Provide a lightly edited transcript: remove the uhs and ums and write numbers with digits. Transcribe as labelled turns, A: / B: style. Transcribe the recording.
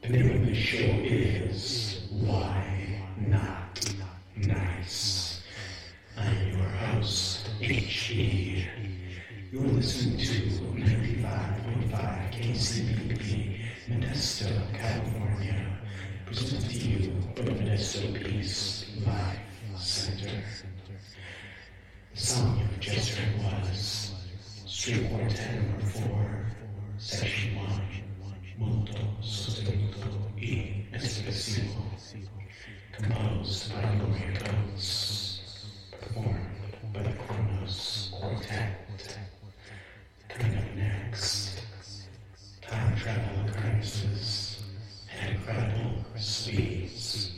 A: The name of the show is Why Not Nice. I'm your host, H.E. You're listening to 95.5 KCBP, Modesto, California. Presented to you by Modesto Peace Life Center. The song you just heard was Street Quartet number 4, Section 1, Molto Sostenuto e Espressivo, composed by Gloria Coates.